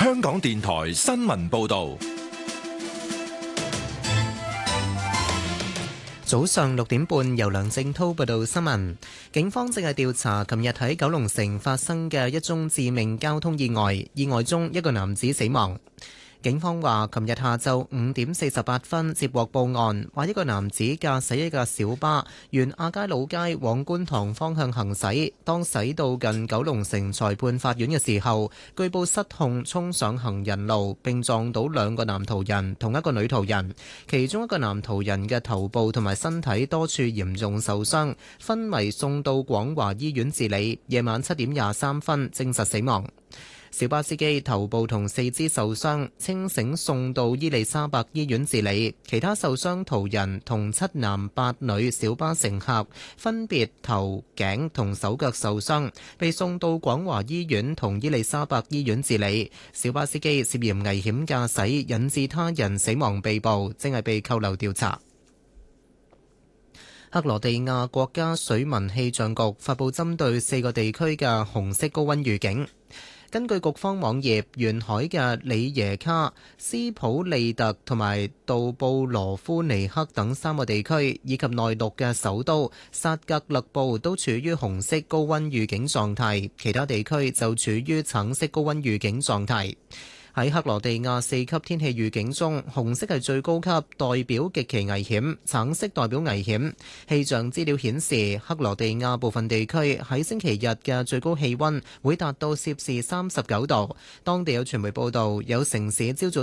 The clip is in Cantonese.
香港電台新聞報道。 早上6點半，由梁正滔報道新聞。警方正係調查琴日喺九龍城發生嘅一宗致命交通意外，意外中一個男子死亡。警方話，琴日下晝5點48分接獲報案，話一個男子駕駛一架小巴沿亞皆老街往觀塘方向行駛，當駛到近九龍城裁判法院嘅時候，據報失控衝上行人路，並撞到兩個男途人同一個女途人，其中一個男途人嘅頭部同埋身體多處嚴重受傷，昏迷送到廣華醫院治理，夜晚7點23分證實死亡。小巴司機頭部同四肢受傷，清醒送到伊利沙伯醫院治理。其他受傷途人同7男8女小巴乘客分別頭、頸同手腳受傷，被送到廣華醫院同伊利沙伯醫院治理。小巴司機涉嫌危險駕駛引致他人死亡被捕，正係被扣留調查。克羅地亞國家水文氣象局發布針對4個地區嘅紅色高溫預警。根據局方網頁，沿海嘅里耶卡、斯普利特同埋杜布羅夫尼克等3個地區，以及內陸嘅首都薩格勒布都處於紅色高溫預警狀態，其他地區就處於橙色高溫預警狀態。喺克羅地亞4級天氣預警中，紅色係最高級，代表極其危險；橙色代表危險。氣象資料顯示，克羅地亞部分地區喺星期日嘅最高氣溫會達到攝氏39度。當地有傳媒報道，有城市朝早